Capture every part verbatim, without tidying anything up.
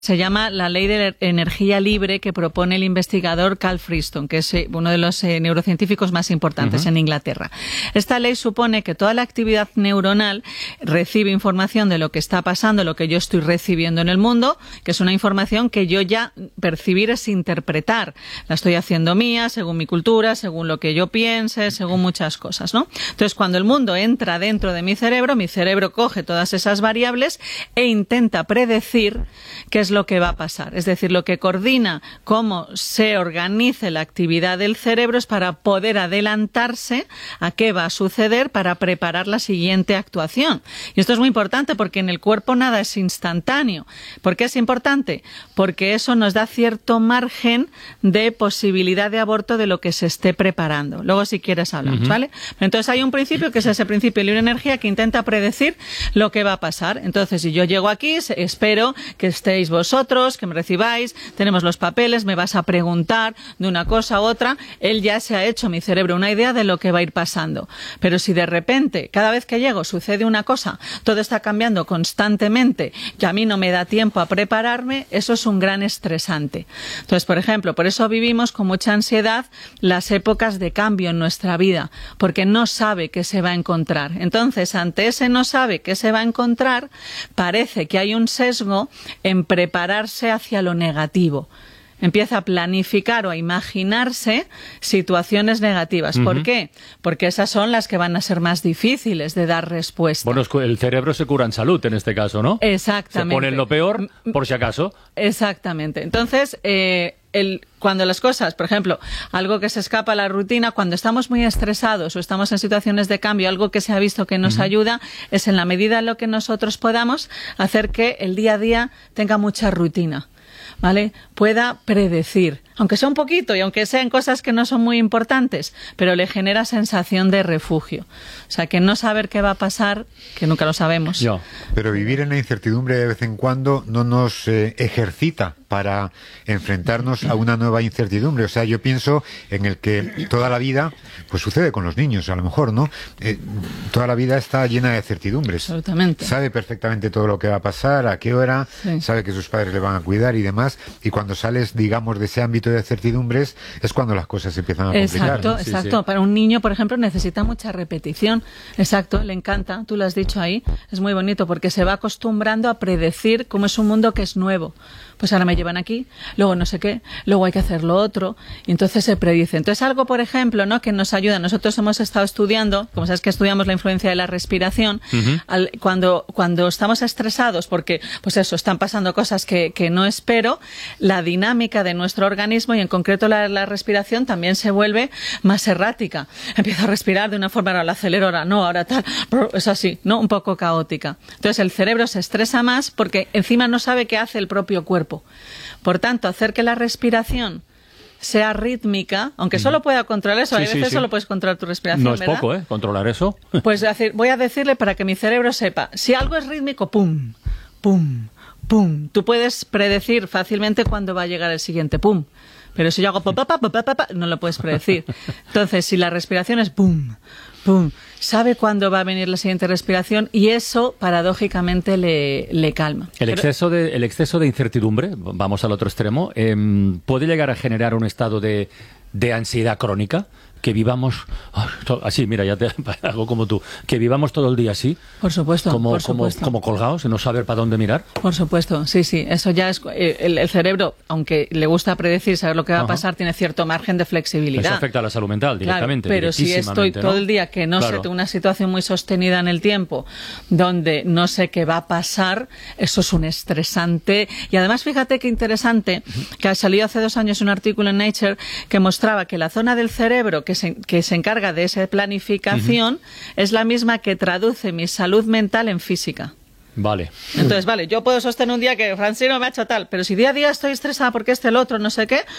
Se llama la ley de energía libre que propone el investigador Carl Friston, que es uno de los eh, neurocientíficos más importantes uh-huh. en Inglaterra. Esta ley supone que toda la actividad neuronal recibe información de lo que está pasando, lo que yo estoy recibiendo en el mundo, que es una información que yo ya percibir es interpretar. La estoy haciendo mía, según mi cultura, según lo que yo piense, según muchas cosas, ¿no? Entonces, cuando el mundo entra dentro de mi cerebro, mi cerebro coge todas esas variables e intenta predecir qué es lo que va a pasar. Es decir, lo que coordina cómo se organice la actividad del cerebro es para poder adelantarse a qué va a suceder para preparar la siguiente actuación. Y esto es muy importante porque en el cuerpo nada es instantáneo. ¿Por qué es importante? Porque eso nos da cierto margen de posibilidad de aborto de lo que se esté preparando. Luego, si quieres, hablamos, uh-huh. ¿vale? Entonces, hay un principio que es ese principio de libre energía que intenta predecir lo que va a pasar. Entonces, si yo llego aquí, espero que estéis vosotros, que me recibáis, tenemos los papeles, me vas a preguntar de una cosa a otra, él ya se ha hecho mi cerebro una idea de lo que va a ir pasando. Pero si de repente, cada vez que llego, sucede una cosa, todo está cambiando constantemente, que a mí no me da tiempo a prepararme, eso es un gran estresante. Entonces, por ejemplo, por eso vivimos con mucha ansiedad las épocas de cambio en nuestra vida, porque no sabe qué se va a encontrar. Entonces, ante ese no sabe qué se va a encontrar, parece que hay un sesgo en prepararse hacia lo negativo. Empieza a planificar o a imaginarse situaciones negativas. Uh-huh. ¿Por qué? Porque esas son las que van a ser más difíciles de dar respuesta. Bueno, el cerebro se cura en salud en este caso, ¿no? Exactamente. Se pone en lo peor, por si acaso. Exactamente. Entonces, eh, el, cuando las cosas, por ejemplo, algo que se escapa a la rutina, cuando estamos muy estresados o estamos en situaciones de cambio, algo que se ha visto que nos uh-huh. ayuda es en la medida en lo que nosotros podamos hacer que el día a día tenga mucha rutina. ¿Vale? Pueda predecir, aunque sea un poquito y aunque sean cosas que no son muy importantes, pero le genera sensación de refugio. O sea, que no saber qué va a pasar, que nunca lo sabemos. Yo. Pero vivir en la incertidumbre de vez en cuando no nos eh, ejercita para enfrentarnos a una nueva incertidumbre. O sea, yo pienso en el que toda la vida, pues sucede con los niños, a lo mejor, ¿no? Eh, toda la vida está llena de certidumbres. Absolutamente. Sabe perfectamente todo lo que va a pasar, a qué hora, sí. sabe que sus padres le van a cuidar y demás. Y cuando sales, digamos, de ese ámbito de certidumbres, es cuando las cosas se empiezan a complicar. Exacto, ¿no? exacto. Sí, sí. Para un niño, por ejemplo, necesita mucha repetición. Exacto, le encanta, tú lo has dicho ahí. Es muy bonito porque se va acostumbrando a predecir cómo es un mundo que es nuevo. Pues ahora me llevan aquí, luego no sé qué, luego hay que hacer lo otro, y entonces se predice. Entonces algo, por ejemplo, ¿no?, que nos ayuda. Nosotros hemos estado estudiando, como sabes que estudiamos la influencia de la respiración, uh-huh. al, cuando, cuando estamos estresados, porque, pues eso, están pasando cosas que, que no espero, la dinámica de nuestro organismo, y en concreto la, la respiración, también se vuelve más errática. Empiezo a respirar de una forma, ahora la acelero, ahora no, ahora tal, es así, ¿no?, un poco caótica. Entonces el cerebro se estresa más porque encima no sabe qué hace el propio cuerpo. Por tanto, hacer que la respiración sea rítmica, aunque solo pueda controlar eso, sí, hay veces sí, sí. solo puedes controlar tu respiración, no es ¿verdad? poco, ¿eh? Controlar eso. Pues decir, voy a decirle para que mi cerebro sepa, si algo es rítmico, pum, pum, pum. Tú puedes predecir fácilmente cuándo va a llegar el siguiente pum. Pero si yo hago pa, pa, pa, pa, pa, pa, no lo puedes predecir. Entonces, si la respiración es pum, pum, sabe cuándo va a venir la siguiente respiración, y eso, paradójicamente, le, le calma. El exceso, de, el exceso de incertidumbre, vamos al otro extremo, eh, puede llegar a generar un estado de, de ansiedad crónica, que vivamos así, mira, ya te hago como tú, que vivamos todo el día así. Por supuesto, como, por supuesto. Como, como colgados, y no saber para dónde mirar. Por supuesto, sí, sí, eso ya es, el, el cerebro, aunque le gusta predecir, saber lo que va Ajá. a pasar, tiene cierto margen de flexibilidad. Eso afecta a la salud mental directamente. Claro, pero si estoy ¿no? todo el día que no claro. sé, una situación muy sostenida en el tiempo, donde no sé qué va a pasar, eso es un estresante. Y además, fíjate qué interesante, que ha salido hace dos años un artículo en Nature que mostraba que la zona del cerebro que se, que se encarga de esa planificación uh-huh. es la misma que traduce mi salud mental en física. Vale. Entonces, vale, yo puedo sostener un día que Francino me ha hecho tal, pero si día a día estoy estresada porque este, el otro, no sé qué,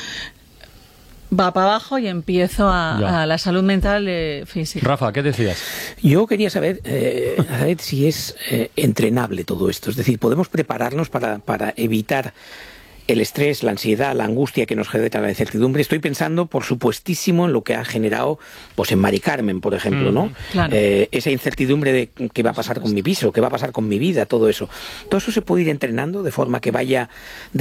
va para abajo y empiezo a, a la salud mental eh, física. Rafa, ¿qué decías? Yo quería saber, eh, a ver si es eh, entrenable todo esto. Es decir, ¿podemos prepararnos para, para evitar el estrés, la ansiedad, la angustia que nos genera la incertidumbre. Estoy pensando, por supuestísimo, en lo que ha generado pues en Mari Carmen, por ejemplo, ¿no? Claro. Eh, esa incertidumbre de qué va a pasar con mi piso, qué va a pasar con mi vida, todo eso. Todo eso se puede ir entrenando de forma que vaya